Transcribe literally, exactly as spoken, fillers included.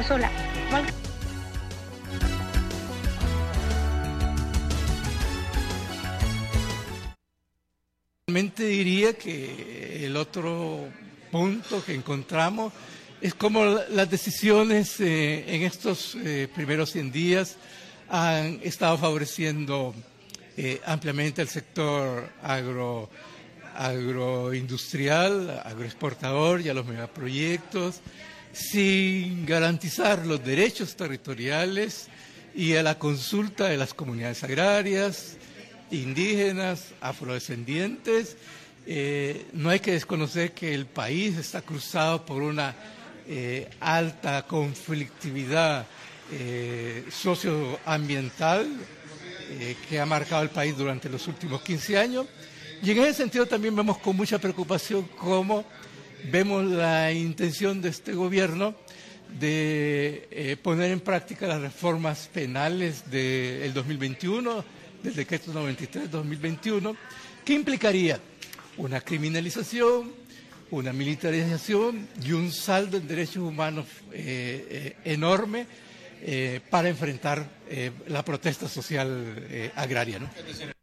sola. Realmente diría que el otro punto que encontramos es cómo las decisiones eh, en estos eh, primeros cien días han estado favoreciendo eh, ampliamente el sector agro, agroindustrial, agroexportador y a los megaproyectos, sin garantizar los derechos territoriales y a la consulta de las comunidades agrarias, indígenas, afrodescendientes. Eh, no hay que desconocer que el país está cruzado por una eh, alta conflictividad eh, socioambiental eh, que ha marcado el país durante los últimos quince años. Y en ese sentido también vemos con mucha preocupación cómo vemos la intención de este gobierno de eh, poner en práctica las reformas penales del dos mil veintiuno, del decreto noventa y tres dos mil veintiuno, que implicaría una criminalización, una militarización y un saldo en derechos humanos eh, eh, enorme eh, para enfrentar eh, la protesta social eh, agraria, ¿no?